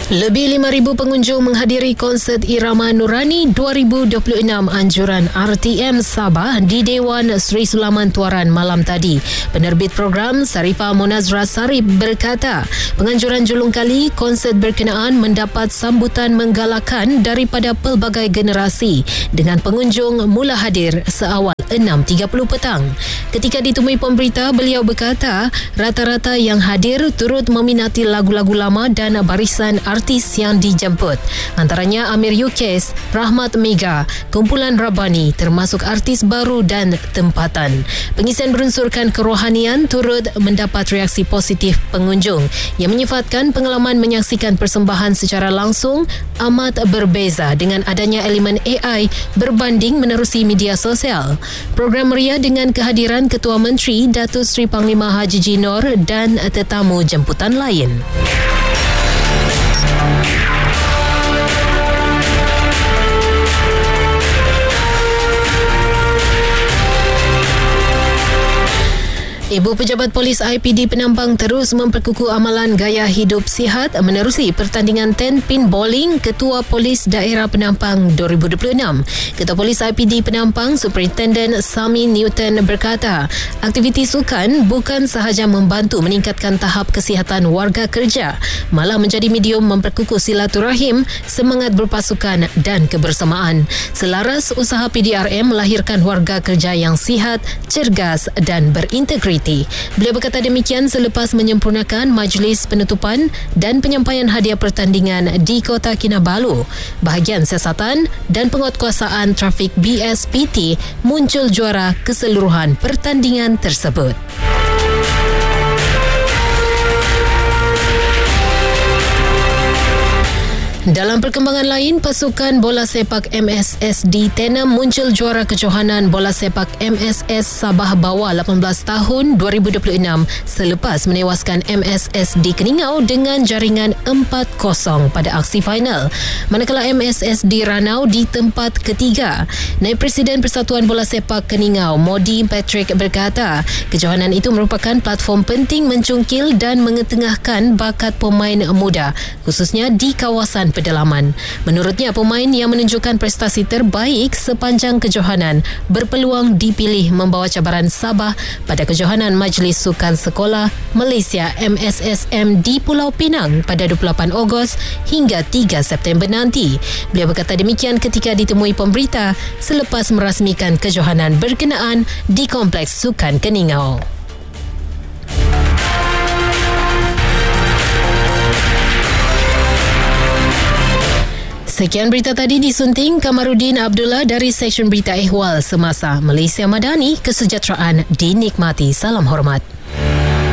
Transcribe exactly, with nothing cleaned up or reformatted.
Lebih lima ribu pengunjung menghadiri konsert Irama Nurani dua ribu dua puluh enam anjuran R T M Sabah di Dewan Sri Sulaman Tuaran malam tadi. Penerbit program Sarifah Monazra Sarip berkata, penganjuran julung kali konsert berkenaan mendapat sambutan menggalakan daripada pelbagai generasi dengan pengunjung mula hadir seawal enam tiga puluh petang. Ketika ditemui pemberita, beliau berkata rata-rata yang hadir turut meminati lagu-lagu lama dan barisan artis yang dijemput. Antaranya Amir Yukes, Rahmat Mega, kumpulan Rabani termasuk artis baru dan tempatan. Pengisian berunsurkan kerohanian turut mendapat reaksi positif pengunjung yang menyifatkan pengalaman menyaksikan persembahan secara langsung amat berbeza dengan adanya elemen A I berbanding menerusi media sosial. Program meriah dengan kehadiran Ketua Menteri Datuk Seri Panglima Haji G. Nor dan tetamu jemputan lain. Ibu Pejabat Polis I P D Penampang terus memperkukuh amalan gaya hidup sihat menerusi pertandingan ten pin bowling Ketua Polis Daerah Penampang dua ribu dua puluh enam. Ketua Polis I P D Penampang Superintendent Sami Newton berkata, aktiviti sukan bukan sahaja membantu meningkatkan tahap kesihatan warga kerja, malah menjadi medium memperkukuh silaturahim, semangat berpasukan dan kebersamaan. Selaras, usaha P D R M melahirkan warga kerja yang sihat, cergas dan berintegritas. Beliau berkata demikian selepas menyempurnakan majlis penutupan dan penyampaian hadiah pertandingan di Kota Kinabalu. Bahagian siasatan dan penguatkuasaan trafik B S P T muncul juara keseluruhan pertandingan tersebut. Dalam perkembangan lain, pasukan bola sepak M S S D Tenem muncul juara kejohanan bola sepak M S S Sabah bawah lapan belas tahun dua ribu dua puluh enam selepas menewaskan M S S D Keningau dengan jaringan empat kosong pada aksi final. Manakala M S S D Ranau di tempat ketiga. Naib Presiden Persatuan Bola Sepak Keningau, Modi Patrick berkata, kejohanan itu merupakan platform penting mencungkil dan mengetengahkan bakat pemain muda, khususnya di kawasan pedalaman. Menurutnya, pemain yang menunjukkan prestasi terbaik sepanjang kejohanan berpeluang dipilih membawa cabaran Sabah pada kejohanan Majlis Sukan Sekolah Malaysia M S S M di Pulau Pinang pada dua puluh lapan Ogos hingga tiga September nanti. Beliau berkata demikian ketika ditemui pemberita selepas merasmikan kejohanan berkenaan di Kompleks Sukan Keningau. Sekian berita tadi disunting Kamarudin Abdullah dari Seksyen Berita Ehwal Semasa. Malaysia Madani, kesejahteraan dinikmati. Salam hormat.